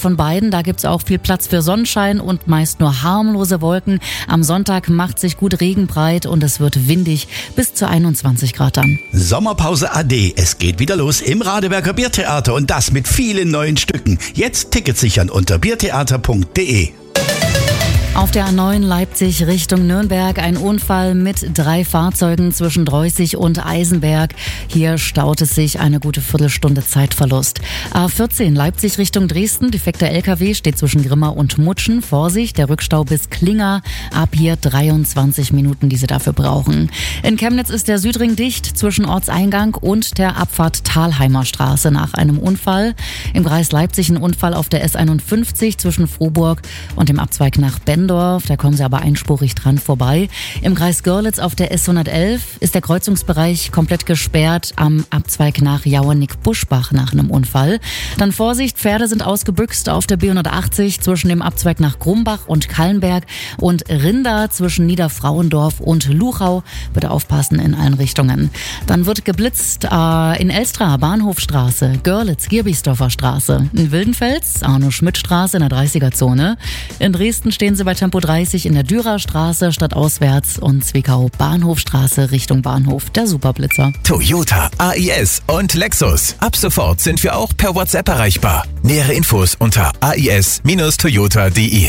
von beiden. Da gibt's auch viel Platz für Sonnenschein und meist nur harmlose Wolken. Am Sonntag macht sich gut Regen breit und es wird windig bis zu 21 Grad dann. Sommerpause AD. Es geht wieder los im Radeberger Biertheater und das mit vielen neuen Stücken. Jetzt Tickets sichern unter biertheater.de. Auf der A9 Leipzig Richtung Nürnberg ein Unfall mit 3 Fahrzeugen zwischen Dreußig und Eisenberg. Hier staut es sich eine gute Viertelstunde Zeitverlust. A14 Leipzig Richtung Dresden, defekter LKW steht zwischen Grimma und Mutschen. Vorsicht, der Rückstau bis Klinger. Ab hier 23 Minuten, die Sie dafür brauchen. In Chemnitz ist der Südring dicht zwischen Ortseingang und der Abfahrt Thalheimer Straße nach einem Unfall. Im Kreis Leipzig ein Unfall auf der S51 zwischen Frohburg und dem Abzweig nach Bendorf. Da kommen Sie aber einspurig dran vorbei. Im Kreis Görlitz auf der S111 ist der Kreuzungsbereich komplett gesperrt am Abzweig nach Jauernick-Buschbach nach einem Unfall. Dann Vorsicht, Pferde sind ausgebüxt auf der B180 zwischen dem Abzweig nach Grumbach und Kallenberg und Rinder zwischen Niederfrauendorf und Luchau. Bitte aufpassen in allen Richtungen. Dann wird geblitzt in Elstra, Bahnhofstraße, Görlitz, Gierbichsdorfer Straße, in Wildenfels, Arno-Schmidt-Straße in der 30er-Zone. In Dresden stehen Sie bei Tempo 30 in der Dürerstraße stadtauswärts und Zwickau Bahnhofstraße Richtung Bahnhof, der Superblitzer. Toyota, AIS und Lexus. Ab sofort sind wir auch per WhatsApp erreichbar. Nähere Infos unter ais-toyota.de.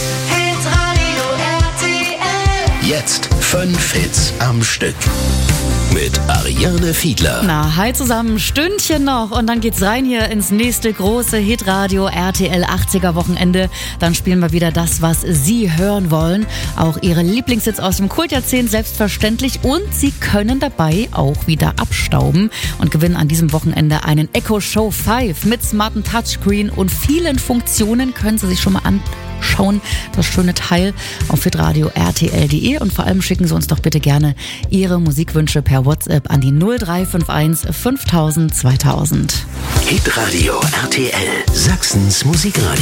Jetzt 5 Hits am Stück mit Ariane Fiedler. Na, hi zusammen, Stündchen noch und dann geht's rein hier ins nächste große Hitradio RTL 80er Wochenende. Dann spielen wir wieder das, was Sie hören wollen. Auch Ihre Lieblingshits aus dem Kultjahrzehnt selbstverständlich und Sie können dabei auch wieder abstauben und gewinnen an diesem Wochenende einen Echo Show 5 mit smarten Touchscreen und vielen Funktionen. Können Sie sich schon mal anschauen, das schöne Teil auf hitradio rtl.de und vor allem schicken Sie uns doch bitte gerne Ihre Musikwünsche per WhatsApp an die 0351 5000 2000. Hitradio RTL, Sachsens Musikradio.